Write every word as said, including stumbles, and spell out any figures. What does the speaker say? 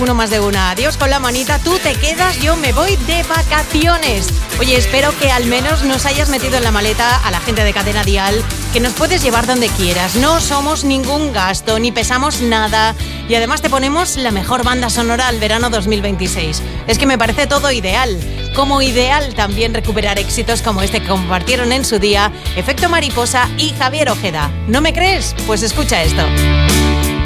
Uno más de una. Adiós con la manita, tú te quedas, yo me voy de vacaciones. Oye, espero que al menos nos hayas metido en la maleta a la gente de Cadena Dial, que nos puedes llevar donde quieras. No somos ningún gasto, ni pesamos nada. Y además te ponemos la mejor banda sonora al verano dos mil veintiséis. Es que me parece todo ideal. Como ideal también recuperar éxitos como este que compartieron en su día Efecto Mariposa y Javier Ojeda. ¿No me crees? Pues escucha esto.